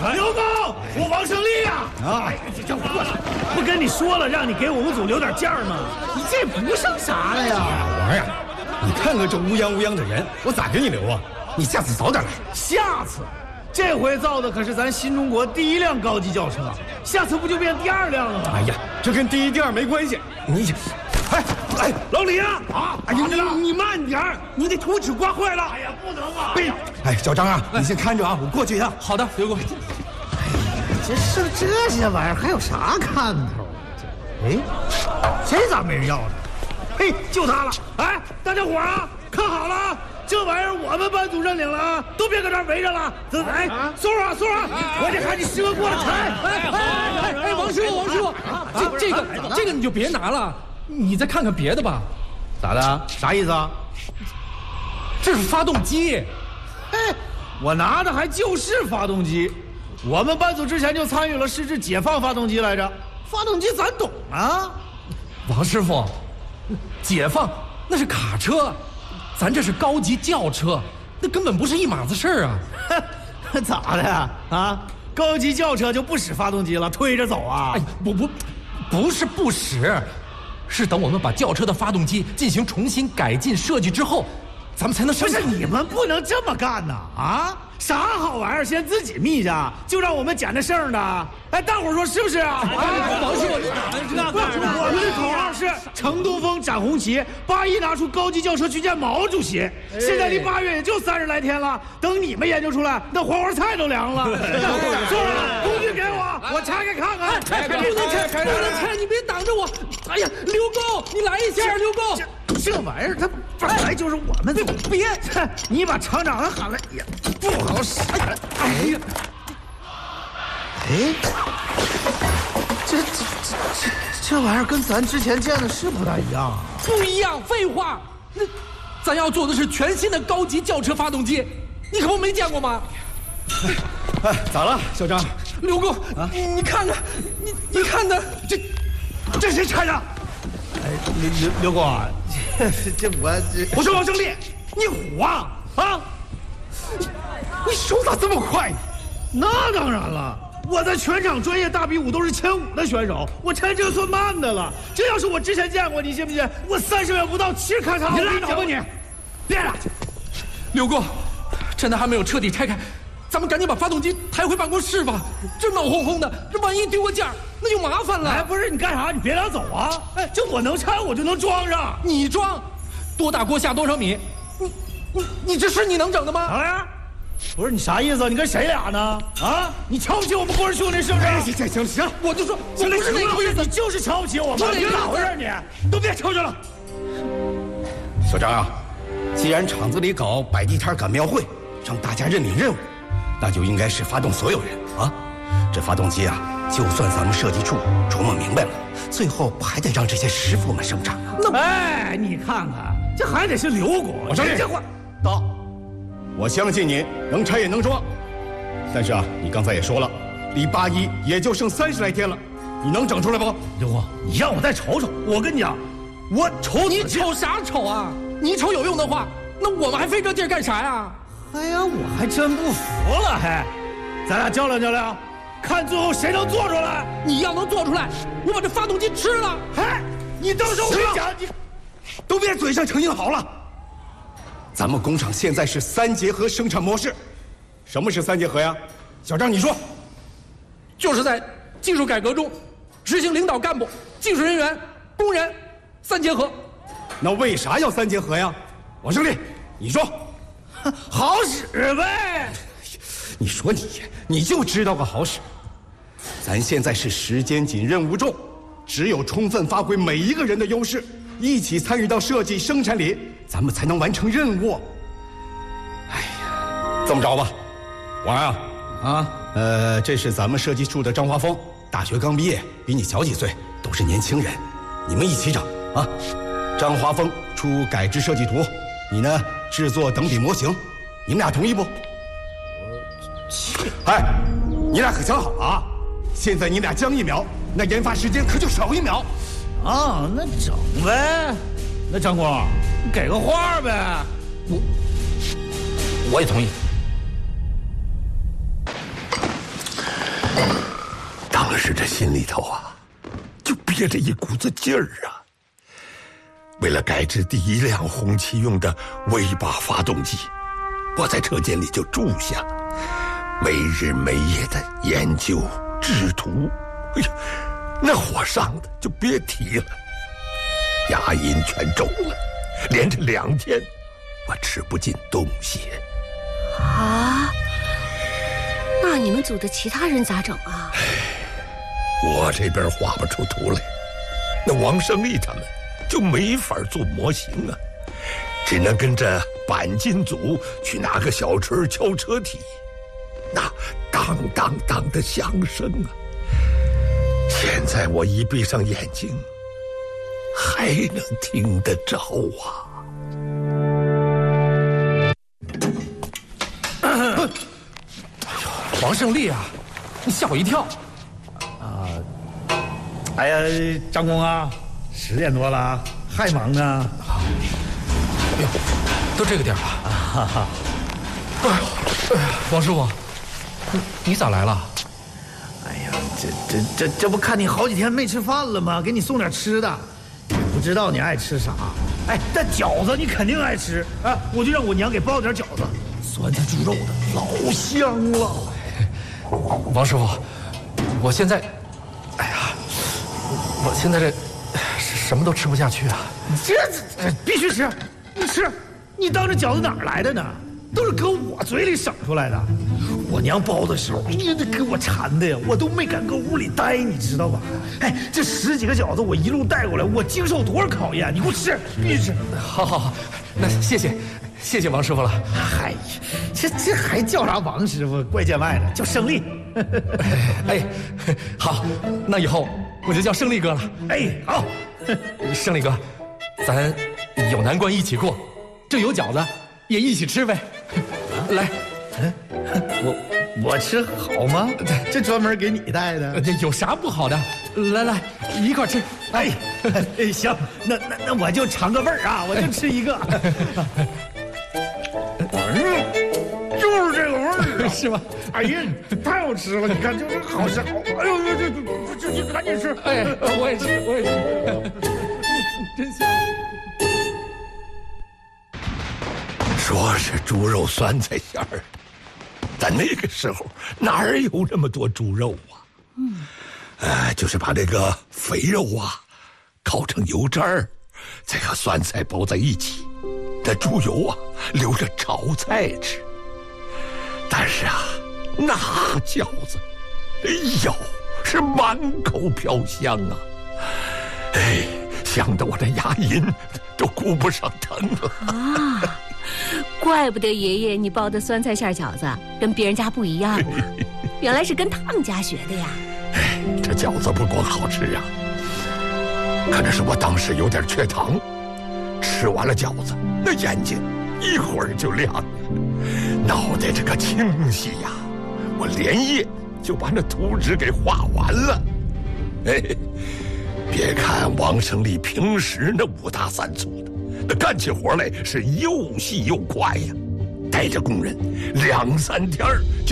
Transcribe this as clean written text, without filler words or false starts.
刘工，我王胜利呀！这过来，不跟你说了，让你给我们组留点件吗？你这不剩啥了呀？ 王呀，你看看这乌泱乌泱的人，我咋给你留啊？你下次早点来。 下次，这回造的可是咱新中国第1辆高级轿车，下次不就变第2辆了吗？ 哎呀，这跟第1、第2没关系。你， 老李啊！哎呀，你慢点儿，你那图纸刮坏了。哎呀，不能啊！ 小张啊，你先看着啊，我过去一趟。 好的，刘工。 这剩这些玩意儿还有啥看头？哎，这咋没人要呢？嘿，就它了！哎，大家伙啊，看好了啊！这玩意儿我们班组认领了啊，都别搁这儿围着了。哎，松啊，我得喊你师哥过来抬。 王师傅，这个你就别拿了，你再看看别的吧。 咋的？啥意思啊？ 这是发动机。 哎，我拿的还就是发动机。我们班组之前就参与了试制解放发动机来着，发动机咱懂啊。 王师傅，解放那是卡车，咱这是高级轿车，那根本不是一码子事儿啊。 咋的呀？啊，高级轿车就不使发动机了，推着走啊？ 哎，不是不使，是等我们把轿车的发动机进行重新改进设计之后，咱们才能生产。 不是你们不能这么干呐！啊，啥好玩意儿先自己密下，就让我们捡那剩的。哎，大伙儿说是不是啊？ 王师傅， 我们的口号是成都风展红旗，81拿出高级轿车去见毛主席。现在离8月也就30来天了，等你们研究出来，那黄花菜都凉了。坐着，工具给我拆开看看。 不能拆，你别挡着我。哎呀，刘工，你来一下，刘工。 这玩意儿它本来就是我们组，别，你把厂长喊来也不好使。哎呀，哎，这玩意儿跟咱之前见的是不大一样啊。 不一样，废话。那咱要做的是全新的高级轿车发动机，你可不没见过吗？ 咋了，小张？ 刘工，你看看，你看的这谁拆的？哎，刘工啊，我说王胜利，你虎啊啊！你手咋这么快呢？那当然了，我在全场专业大比武都是前5的选手，我拆这算慢的了。这要是我之前见过，你信不信？我30秒不到，7咔嚓！你拉倒吧你！别了， 刘工，趁他还没有彻底拆开，咱们赶紧把发动机抬回办公室吧。这闹哄哄的，这万一丢个件儿，那就麻烦了。 哎，不是你干啥？你别俩走啊！哎，这我能拆，我就能装上。 你装，多大锅下多少米？你这是你能整的吗？ 啊，不是你啥意思？你跟谁俩呢？啊，你瞧不起我们郭师兄弟是不是？行， 我就说，我不是那个意思， 你就是瞧不起我们。你咋回事？你都别抽去了。 小张啊，既然厂子里搞摆地摊赶庙会，让大家认领任务，那就应该是发动所有人啊。这发动机啊，就算咱们设计处琢磨明白了，最后不还得让这些师傅们生产啊？ 哎，你看看，这还得是刘工。 我上这话到，我相信你能拆也能装，但是啊，你刚才也说了，离81也就剩30来天了，你能整出来不？ 刘工，你让我再瞅瞅，我跟你讲，我瞅你瞅啥瞅啊？你瞅有用的话，那我们还费这劲干啥呀？ 哎呀，我还真不服了，咱俩较量，看最后谁能做出来。 你要能做出来，我把这发动机吃了。 哎，你到时候我跟你讲，你都别嘴上逞硬好了。咱们工厂现在是3结合生产模式。什么是3结合呀？小张你说。 就是在技术改革中，执行领导干部、技术人员、工人3结合。 那为啥要3结合呀？王胜利，你说。 好使呗！ 你说你就知道个好使。咱现在是时间紧、任务重，只有充分发挥每一个人的优势，一起参与到设计生产里，咱们才能完成任务。哎呀，这么着吧，王啊，这是咱们设计处的张华峰，大学刚毕业，比你小几岁，都是年轻人，你们一起整啊。张华峰出改制设计图，你呢制作等比模型，你们俩同意不？哎，你俩可想好了啊！现在你俩将1秒，那研发时间可就少1秒。 啊，那整呗。那张工，你给个话呗。 我也同意。 当时这心里头啊，就憋着一股子劲儿啊。为了改制第一辆红旗用的V8发动机，我在车间里就住下，没日没夜的研究制图。哎呀，那火上的就别提了，牙龈全肿了，连着2天我吃不进东西。 啊，那你们组的其他人咋整啊？ 我这边画不出图来，那王胜利他们就没法做模型啊，只能跟着钣金组去拿个小锤敲车体，那当当当的响声啊！现在我一闭上眼睛，还能听得着啊！ 王胜利啊，你吓我一跳！ 哎呀，张工啊，10点多了，还忙呢。 哎呦，都这个点了啊！王师傅，你咋来了？ 哎呀，这不看你好几天没吃饭了吗？给你送点吃的。不知道你爱吃啥？哎，但饺子你肯定爱吃啊！我就让我娘给包点饺子，酸菜猪肉的，老香了。 王师傅，我现在，哎呀，我现在这什么都吃不下去啊！ 这必须吃，你吃，你当这饺子哪儿来的呢？都是搁我嘴里省出来的。我娘包的时候，哎呀，这给我馋的呀，我都没敢搁屋里待，你知道吧？哎，这10几个饺子我一路带过来，我经受多少考验？你给我吃，必须吃。 好，那谢谢王师傅了。 嗨，这还叫啥王师傅？怪见外的，叫胜利。 哎，好，那以后我就叫胜利哥了。 哎，好， 胜利哥，咱有难关一起过，这有饺子也一起吃呗。来， 我吃好吗？这专门给你带的， 有啥不好的？来，一块吃。 哎，行，那我就尝个味儿啊，我就吃一个。就是这个味儿， 是吗？ 哎呀，太好吃了！你看，就是好吃，好，哎呦，这赶紧吃！ 哎，我也吃，真香。 说是猪肉酸菜馅儿，但那个时候哪儿有这么多猪肉啊？就是把这个肥肉啊烤成油渣儿，再和酸菜包在一起，这猪油啊留着炒菜吃。但是啊，那饺子，哎呦，是满口飘香啊！哎，香得我这牙龈都顾不上疼了啊！怪不得爷爷你包的酸菜馅饺子跟别人家不一样啊，原来是跟烫家学的呀。 哎，这饺子不光好吃啊，可能是我当时有点缺糖，吃完了饺子，那眼睛一会儿就亮了，脑袋这个清晰呀，我连夜就把那图纸给画完了。哎，别看王胜利平时那5大3粗的，那干起活来是又细又快呀，带着工人2、3天